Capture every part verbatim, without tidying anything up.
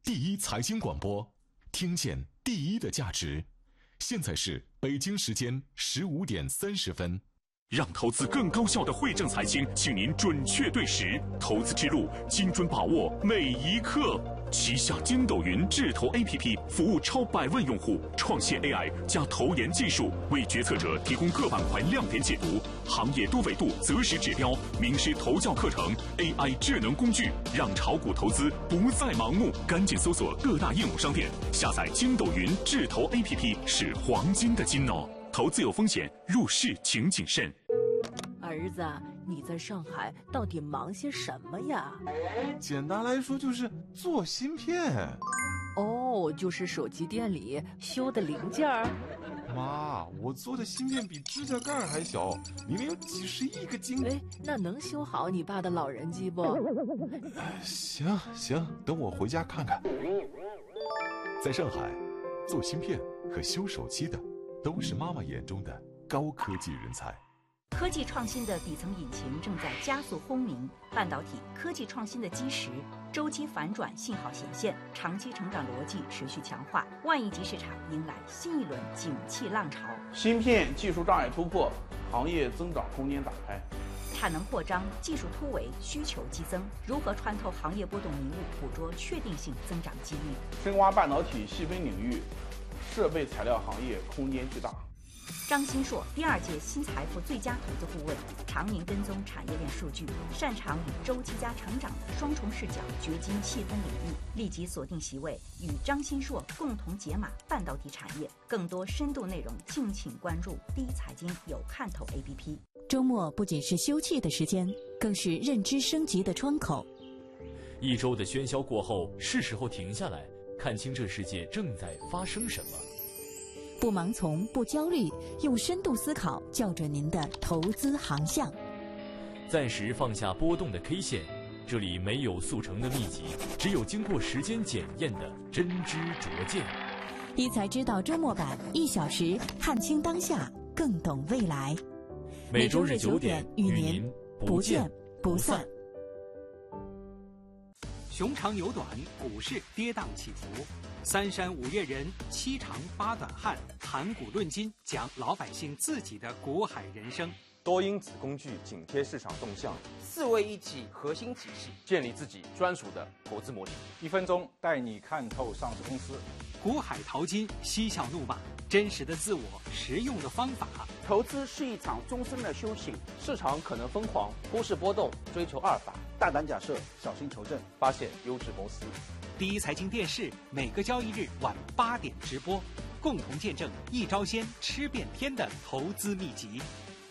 第一财经广播，听见第一的价值。现在是北京时间十五点三十分。让投资更高效的惠正财经，请您准确对时，投资之路精准把握每一刻。旗下筋斗云智投 A P P 服务超百万用户，创新 A I 加投研技术，为决策者提供各板块亮点解读、行业多维度择时指标、名师投教课程、A I 智能工具，让炒股投资不再盲目。赶紧搜索各大应用商店，下载筋斗云智投 A P P， 是黄金的金哦。投资有风险，入市请谨慎。 儿子，你在上海到底忙些什么呀？ 简单来说就是做芯片。 哦，就是手机店里修的零件儿。 妈，我做的芯片比指甲盖还小，里面有几十亿个晶。 哎，那能修好你爸的老人机不？ 行行，等我回家看看。 在上海，做芯片和修手机的都是妈妈眼中的高科技人才。 科技创新的底层引擎正在加速轰鸣，半导体科技创新的基石周期反转信号显现，长期成长逻辑持续强化，万亿级市场迎来新一轮景气浪潮。 芯片技术障碍突破，行业增长空间打开， 产能扩张，技术突围，需求激增，如何穿透行业波动迷雾，捕捉确定性增长机遇？ 深挖半导体细分领域，设备材料行业空间巨大。 张新硕，第二届新财富最佳投资顾问，常年跟踪产业链数据，擅长以周期加成长的双重视角掘金细分领域。立即锁定席位，与张新硕共同解码半导体产业。更多深度内容，敬请关注第一财经有看头 A P P。 周末不仅是休憩的时间，更是认知升级的窗口。 一周的喧嚣过后，是时候停下来，看清这世界正在发生什么。 不盲从，不焦虑，用深度思考校准您的投资航向。 暂时放下波动的 K 线，这里没有速成的秘籍，只有经过时间检验的真知灼见。 一财知道周末版，一小时看清当下，更懂未来。 每周日九点与您不见不散。 熊长牛短，股市跌宕起伏。三山五岳人，七长八短汉，谈股论金，讲老百姓自己的股海人生。 多因子工具紧贴市场动向， 四位一体核心体系， 建立自己专属的投资模型。 一分钟带你看透上市公司。 股海淘金，嬉笑怒骂，真实的自我，实用的方法。 投资是一场终身的修行， 市场可能疯狂，股市波动，追求阿尔法。 大胆假设，小心求证， 发现优质公司。 第一财经电视每个交易日晚八点直播，共同见证一招鲜吃遍天的投资秘籍。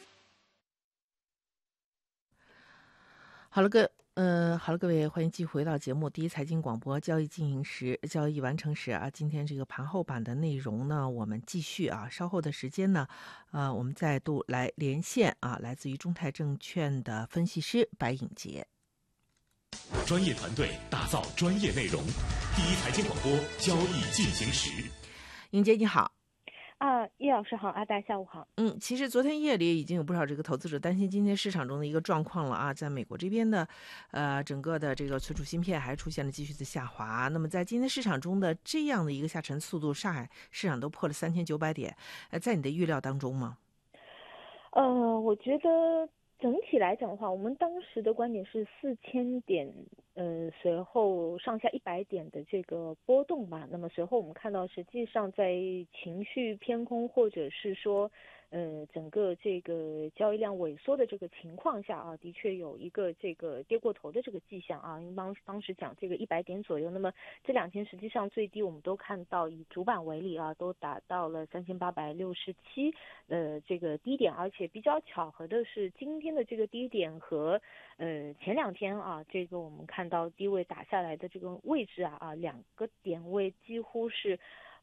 好了，各呃，好了，各位，欢迎继续回到节目《第一财经广播》交易进行时、交易完成时啊。今天这个盘后版的内容呢，我们继续啊。稍后的时间呢，呃，我们再度来连线啊，来自于中泰证券的分析师白颖杰。 专业团队打造专业内容，第一财经广播交易进行时。 颖杰你好。 啊，叶老师好，阿达下午好。 嗯，其实昨天夜里已经有不少这个投资者担心今天市场中的一个状况了啊，在美国这边的，呃，整个的这个存储芯片还出现了继续的下滑。那么在今天市场中的这样的一个下沉速度，上海市场都破了三千九百点，呃，在你的预料当中吗？ 呃，我觉得整体来讲的话，我们当时的观点是四千点，呃，随后上下一百点的这个波动吧。那么随后我们看到，实际上在情绪偏空或者是说，呃，整个这个交易量萎缩的这个情况下啊，的确有一个这个跌过头的这个迹象啊。因为当当时讲这个一百点左右，那么这两天实际上最低我们都看到，以主板为例啊，都达到了三千八百六十七呃这个低点，而且比较巧合的是，今天的这个低点和呃前两天啊，这个我们看到低位打下来的这个位置啊啊两个点位几乎是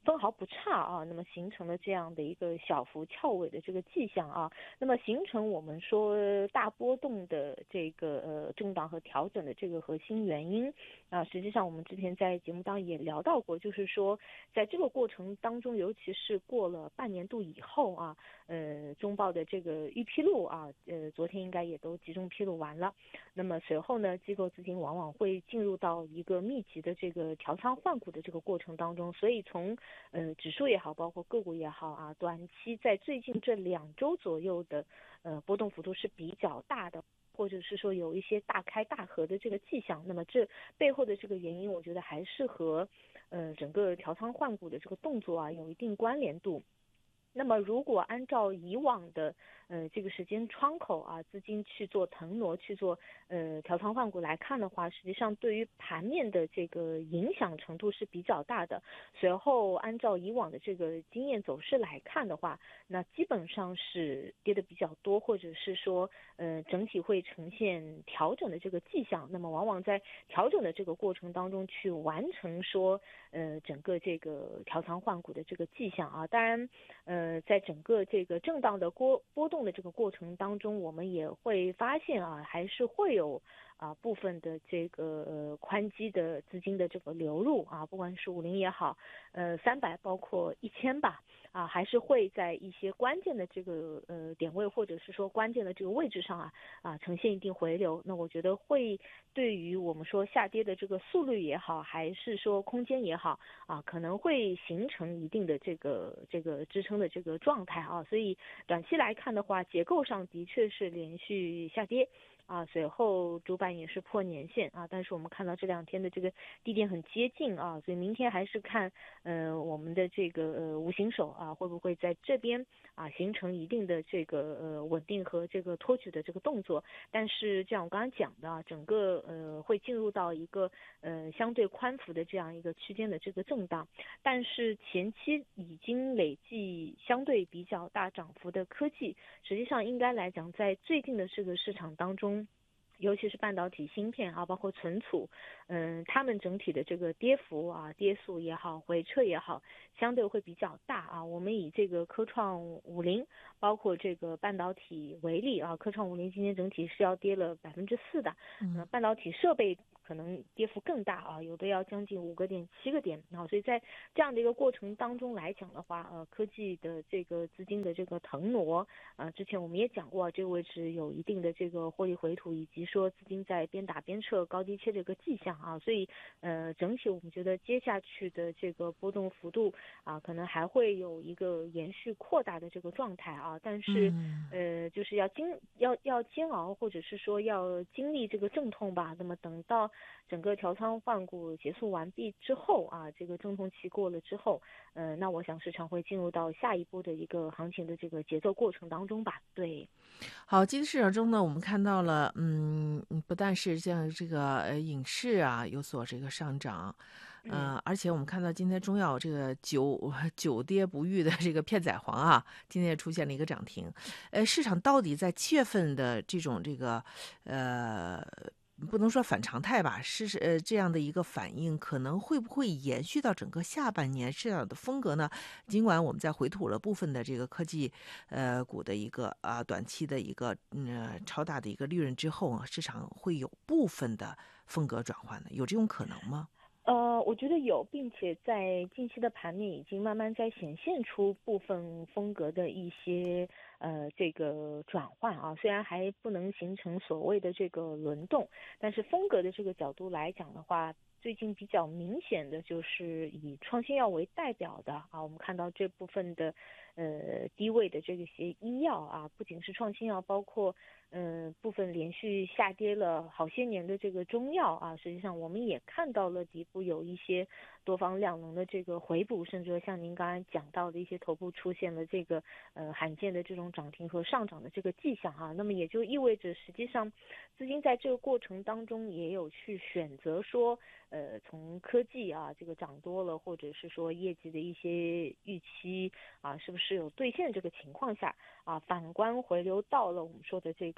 分毫不差啊，那么形成了这样的一个小幅翘尾的这个迹象啊，那么形成我们说大波动的这个呃震荡和调整的这个核心原因啊，实际上我们之前在节目当中也聊到过，就是说在这个过程当中，尤其是过了半年度以后啊，呃中报的这个预披露啊，呃昨天应该也都集中披露完了，那么随后呢，机构资金往往会进入到一个密集的这个调仓换股的这个过程当中，所以从呃指数也好，包括个股也好啊，短期在最近这两周左右的呃波动幅度是比较大的，或者是说有一些大开大合的这个迹象，那么这背后的这个原因，我觉得还是和呃整个调仓换股的这个动作啊有一定关联度。那么如果按照以往的呃这个时间窗口啊，资金去做腾挪去做呃调仓换股来看的话，实际上对于盘面的这个影响程度是比较大的。随后按照以往的这个经验走势来看的话，那基本上是跌的比较多，或者是说呃整体会呈现调整的这个迹象。那么往往在调整的这个过程当中去完成说呃整个这个调仓换股的这个迹象啊。当然呃呃，在整个这个震荡的波波动的这个过程当中，我们也会发现啊，还是会有啊部分的这个呃宽基的资金的这个流入啊，不管是五零也好，呃三百包括一千吧，啊还是会在一些关键的这个呃点位或者是说关键的这个位置上啊啊呈现一定回流。那我觉得会对于我们说下跌的这个速率也好，还是说空间也好啊，可能会形成一定的这个这个支撑的这个状态啊，所以短期来看的话，结构上的确是连续下跌啊，随后主板也是破年线啊，但是我们看到这两天的这个低点很接近啊，所以明天还是看呃我们的这个呃无形手啊会不会在这边啊形成一定的这个呃稳定和这个托举的这个动作。但是像我刚刚讲的啊，整个呃会进入到一个呃相对宽幅的这样一个区间的这个震荡，但是前期已经累计相对比较大涨幅的科技，实际上应该来讲在最近的这个市场当中，尤其是半导体芯片啊，包括存储，嗯，他们整体的这个跌幅啊、跌速也好、回撤也好，相对会比较大啊。我们以这个科创五零，包括这个半导体为例啊，科创五零今天整体是要跌了百分之四的，嗯，半导体设备可能跌幅更大啊，有的要将近五个点、七个点啊，所以在这样的一个过程当中来讲的话，呃，科技的这个资金的这个腾挪，啊，之前我们也讲过，这个位置有一定的这个获利回吐，以及说资金在边打边撤、高低切这个迹象啊，所以呃，整体我们觉得接下去的这个波动幅度啊，可能还会有一个延续扩大的这个状态啊，但是、嗯、呃，就是要经要要煎熬，或者是说要经历这个阵痛吧，那么等到整个调仓换股结束完毕之后啊，这个阵痛期过了之后，呃，那我想市场会进入到下一波的一个行情的这个节奏过程当中吧。对， 好，今天市场中呢，我们看到了，嗯，不但是像这个呃影视啊有所这个上涨。呃，而且我们看到今天中药这个久久跌不愈的这个片仔癀啊，今天也出现了一个涨停。呃，市场到底在七月份的这种这个呃。不能说反常态吧，是呃这样的一个反应，可能会不会延续到整个下半年市场的风格呢？尽管我们在回吐了部分的这个科技呃股的一个啊、呃、短期的一个嗯、呃、超大的一个利润之后啊，市场会有部分的风格转换的，有这种可能吗？ 呃，我觉得有，并且在近期的盘面已经慢慢在显现出部分风格的一些呃这个转换啊，虽然还不能形成所谓的这个轮动，但是风格的这个角度来讲的话，最近比较明显的就是以创新药为代表的啊，我们看到这部分的呃低位的这个些医药啊，不仅是创新药，包括嗯、呃、部分连续下跌了好些年的这个中药啊，实际上我们也看到了底部有一些多方量能的这个回补，甚至说像您刚才讲到的一些头部出现了这个呃罕见的这种涨停和上涨的这个迹象啊，那么也就意味着实际上资金在这个过程当中也有去选择说呃从科技啊这个涨多了，或者是说业绩的一些预期啊是不是有兑现这个情况下啊，反观回流到了我们说的这个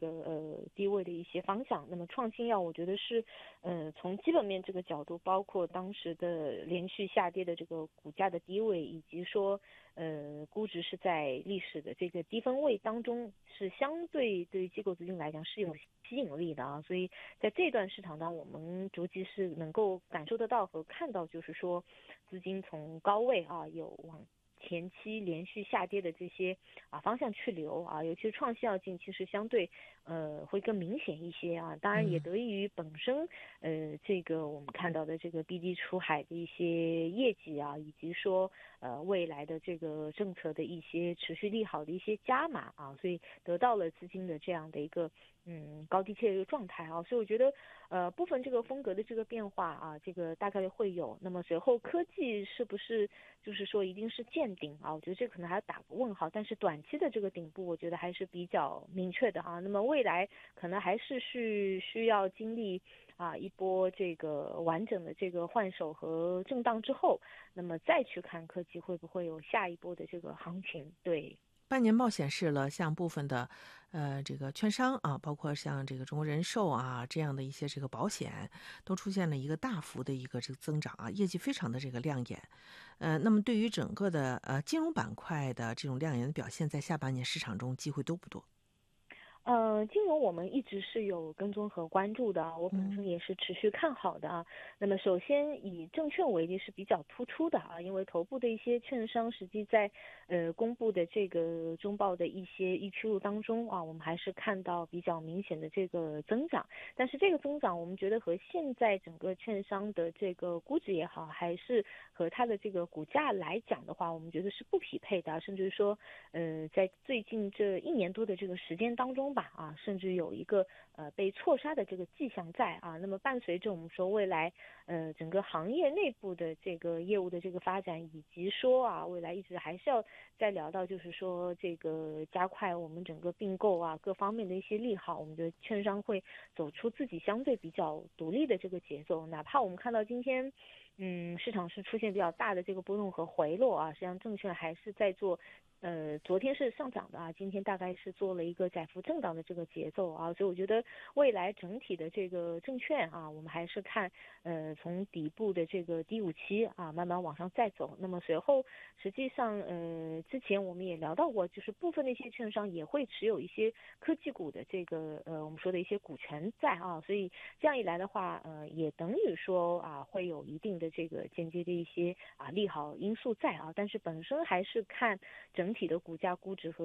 个呃低位的一些方向。那么创新药我觉得是呃从基本面这个角度，包括当时的连续下跌的这个股价的低位，以及说呃估值是在历史的这个低分位当中，是相对对于机构资金来讲是有吸引力的啊。所以在这段市场当中，我们逐级是能够感受得到和看到，就是说资金从高位啊有往前期连续下跌的这些啊方向去流啊，尤其是创新药近期是相对呃会更明显一些啊。当然也得益于本身呃这个我们看到的这个 B D 出海的一些业绩啊，以及说呃未来的这个政策的一些持续利好的一些加码啊，所以得到了资金的这样的一个嗯高低切的一个状态啊。所以我觉得呃部分这个风格的这个变化啊，这个大概率会有。那么随后科技是不是就是说一定是见顶啊？我觉得这可能还要打个问号。但是短期的这个顶部，我觉得还是比较明确的啊。那么未来可能还是需需要经历啊一波这个完整的这个换手和震荡之后，那么再去看科技会不会有下一波的这个行情。对。 半年报显示了，像部分的，呃，这个券商啊，包括像这个中国人寿啊这样的一些这个保险，都出现了一个大幅的一个这个增长啊，业绩非常的这个亮眼。呃，那么对于整个的呃金融板块的这种亮眼的表现，在下半年市场中机会多不多？ 呃，金融我们一直是有跟踪和关注的，我本身也是持续看好的啊。嗯、那么首先以证券为例是比较突出的啊，因为头部的一些券商实际在呃公布的这个中报的一些预期录当中啊，我们还是看到比较明显的这个增长。但是这个增长我们觉得和现在整个券商的这个估值也好，还是和它的这个股价来讲的话，我们觉得是不匹配的，甚至说呃在最近这一年多的这个时间当中吧啊，甚至有一个呃被错杀的这个迹象在啊。那么伴随着我们说未来呃整个行业内部的这个业务的这个发展，以及说啊未来一直还是要再聊到就是说这个加快我们整个并购啊各方面的一些利好，我们的券商会走出自己相对比较独立的这个节奏。哪怕我们看到今天嗯市场是出现比较大的这个波动和回落啊，实际上证券还是在做呃，昨天是上涨的啊，今天大概是做了一个窄幅震荡的这个节奏啊，所以我觉得未来整体的这个证券啊，我们还是看呃从底部的这个低五期啊慢慢往上再走。那么随后实际上呃之前我们也聊到过，就是部分的一些券商也会持有一些科技股的这个呃我们说的一些股权在啊，所以这样一来的话呃也等于说啊会有一定的这个间接的一些啊利好因素在啊，但是本身还是看整。整体的股价估值和